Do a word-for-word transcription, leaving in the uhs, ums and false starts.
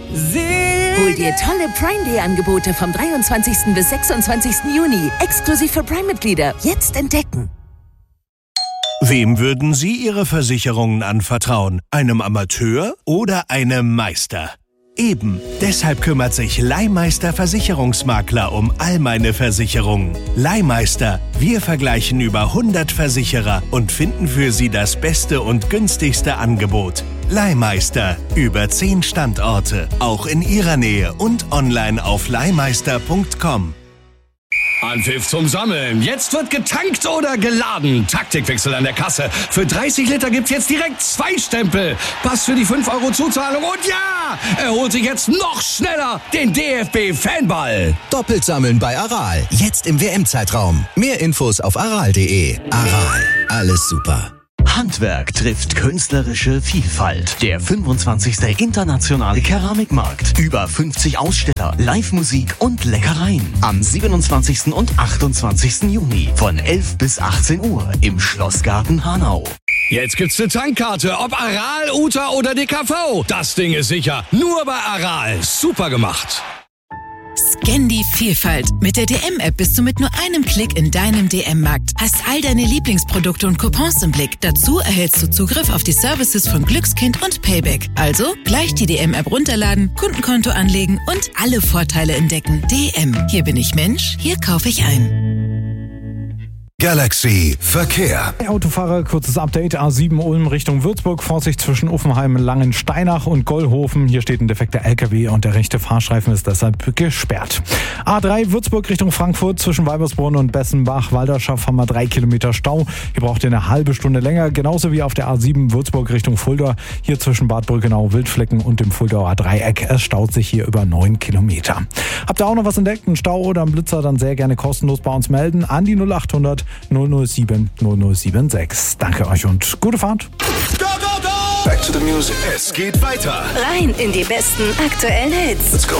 Hol dir tolle Prime Day Angebote vom dreiundzwanzigsten bis sechsundzwanzigsten Juni. Exklusiv für Prime-Mitglieder. Jetzt entdecken. Wem würden Sie Ihre Versicherungen anvertrauen? Einem Amateur oder einem Meister? Eben, deshalb kümmert sich Leihmeister Versicherungsmakler um all meine Versicherungen. Leihmeister, wir vergleichen über hundert Versicherer und finden für Sie das beste und günstigste Angebot. Leihmeister, über zehn Standorte, auch in Ihrer Nähe und online auf leihmeister punkt com. Anpfiff zum Sammeln. Jetzt wird getankt oder geladen. Taktikwechsel an der Kasse. Für dreißig Liter gibt's jetzt direkt zwei Stempel. Pass für die fünf Euro Zuzahlung. Und ja, er holt sich jetzt noch schneller den D F B-Fanball. Doppelt sammeln bei Aral. Jetzt im W M-Zeitraum. Mehr Infos auf aral punkt de. Aral. Alles super. Handwerk trifft künstlerische Vielfalt. Der fünfundzwanzigste Internationale Keramikmarkt. Über fünfzig Aussteller, Live-Musik und Leckereien. Am siebenundzwanzigsten und achtundzwanzigsten Juni von elf bis achtzehn Uhr im Schlossgarten Hanau. Jetzt gibt's eine Tankkarte, ob Aral, Uta oder D K V. Das Ding ist sicher. Nur bei Aral. Super gemacht. Scan die Vielfalt. Mit der D M-App bist du mit nur einem Klick in deinem D M-Markt. Hast all deine Lieblingsprodukte und Coupons im Blick. Dazu erhältst du Zugriff auf die Services von Glückskind und Payback. Also gleich die D M-App runterladen, Kundenkonto anlegen und alle Vorteile entdecken. D M. Hier bin ich Mensch, hier kaufe ich ein. Galaxy Verkehr. Autofahrer, kurzes Update. A sieben Ulm Richtung Würzburg. Vorsicht zwischen Uffenheim, Langensteinach und Gollhofen. Hier steht ein defekter L K W und der rechte Fahrstreifen ist deshalb gesperrt. A drei Würzburg Richtung Frankfurt zwischen Weibersbrunn und Bessenbach. Walderschaft haben wir drei Kilometer Stau. Hier braucht ihr eine halbe Stunde länger. Genauso wie auf der A sieben Würzburg Richtung Fulda. Hier zwischen Bad Brückenau, Wildflecken und dem Fuldauer Dreieck. Es staut sich hier über neun Kilometer. Habt ihr auch noch was entdeckt? Ein Stau oder ein Blitzer? Dann sehr gerne kostenlos bei uns melden. An die null acht hundert null null sieben null null sieben sechs. Danke euch und gute Fahrt. Go, go, go! Back to the music. Es geht weiter. Rein in die besten aktuellen Hits. Let's go.